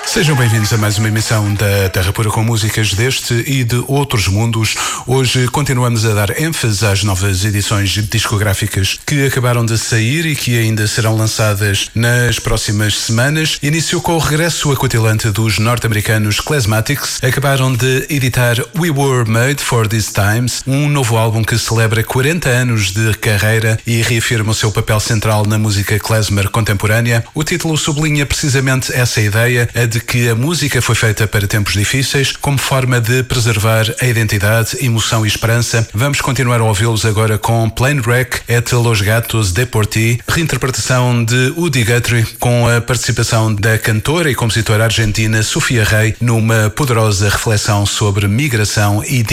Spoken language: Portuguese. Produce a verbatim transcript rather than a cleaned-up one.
Sejam bem-vindos a mais uma emissão da Terra Pura com músicas deste e de outros mundos. Hoje continuamos a dar ênfase às novas edições discográficas que acabaram de sair e que ainda serão lançadas nas próximas semanas. Iniciou com o regresso acutilante dos norte-americanos Klezmatics. Acabaram de editar We Were Made for These Times, um novo álbum que celebra quarenta anos de carreira e reafirma o seu papel central na música klezmer contemporânea. O título sublinha precisamente essa ideia, a de que a música foi feita para tempos difíceis, como forma de preservar a identidade, emoção e esperança. Vamos continuar a ouvi-los agora com Plane Wreck et Los Gatos de por Ti, reinterpretação de Udi Guthrie, com a participação da cantora e compositora argentina Sofia Rey, numa poderosa reflexão sobre migração e